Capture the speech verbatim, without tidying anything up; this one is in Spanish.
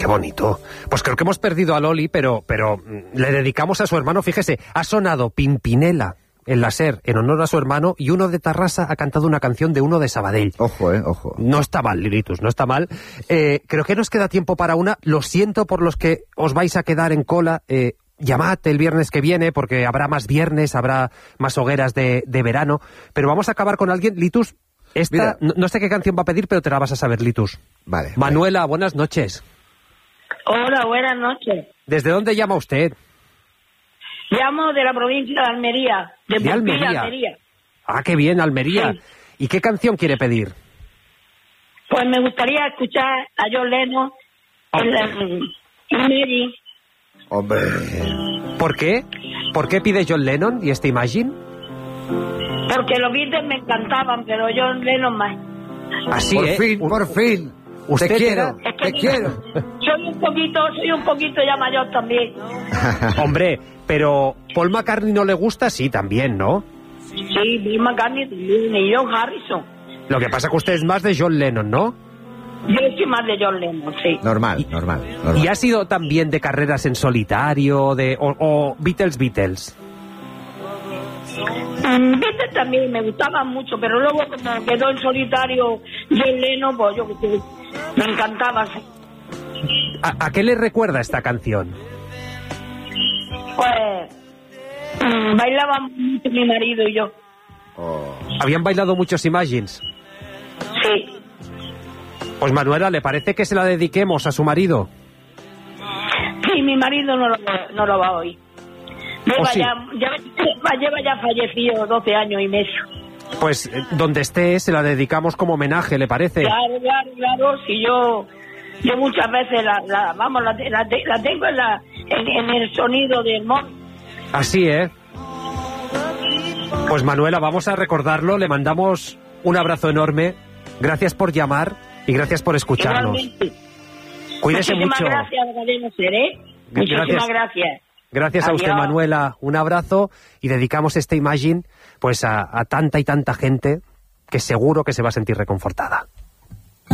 bonito. Pues creo que hemos perdido a Loli, pero, pero le dedicamos a su hermano, fíjese, ha sonado Pimpinela en la SER en honor a su hermano y uno de Tarrasa ha cantado una canción de uno de Sabadell. Ojo, eh, ojo. No está mal, Lilitus, no está mal. Eh, creo que nos queda tiempo para una. Lo siento por los que os vais a quedar en cola. Eh, llamad el viernes que viene porque habrá más viernes, habrá más hogueras de, de verano. Pero vamos a acabar con alguien. Litus, esta, no, no sé qué canción va a pedir, pero te la vas a saber, Litus. Vale. Manuela, vale. Buenas noches. Hola, buenas noches. ¿Desde dónde llama usted? Llamo de la provincia de Almería, de, de Almería. Almería. Ah, qué bien, Almería. Sí. ¿Y qué canción quiere pedir? Pues me gustaría escuchar a John Lennon oh. en la Mary. Hombre. ¿Por qué? ¿Por qué pide John Lennon y este Imagine? Porque los Beatles me encantaban, pero John Lennon más. Así, por ¿eh? fin, por fin. Usted te quiero, es que te quiero. Soy un poquito, soy un poquito ya mayor también. Hombre, pero Paul McCartney no le gusta, sí, también, ¿no? Sí, Paul McCartney también, y John Harrison. Lo que pasa es que usted es más de John Lennon, ¿no? Yo soy más de John Lennon, sí. Normal, y, normal, normal. ¿Y ha sido también de carreras en solitario, de o, o Beatles, Beatles? Um, Beatles también me gustaban mucho, pero luego cuando quedó en solitario John Lennon, pues yo que me encantaba. Sí. ¿A, ¿A qué le recuerda esta canción? Pues um, bailaban mucho mi marido y yo. Oh. ¿Habían bailado muchos Imagines? Sí. Pues Manuela, ¿le parece que se la dediquemos a su marido? Sí, mi marido no lo, no lo va a oír. Lleva, ¿Oh, sí? ya, ya, lleva ya fallecido doce años y medio. Pues eh, donde esté se la dedicamos como homenaje, ¿le parece? Claro, claro, claro. Si yo, yo muchas veces la, la vamos, la, la, la tengo en, la, en, en el sonido del móvil. Así, ¿eh? Pues Manuela, vamos a recordarlo, le mandamos un abrazo enorme, gracias por llamar y gracias por escucharnos. Igualmente. Cuídese Muchísimas mucho. gracias, Cadena Ser, ¿eh? Muchísimas Gracias. gracias. Gracias a Adiós. usted, Manuela, un abrazo y dedicamos este Imagine pues a, a tanta y tanta gente que seguro que se va a sentir reconfortada.